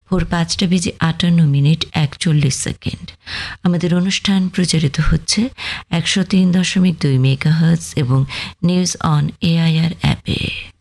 ভোর ৫:৫৮:৪১। আমাদের অনুষ্ঠান প্রচারিত হচ্ছে ১০৩.২ মেগাহার্টজ এবং নিউজ অন এআইআর অ্যাপে।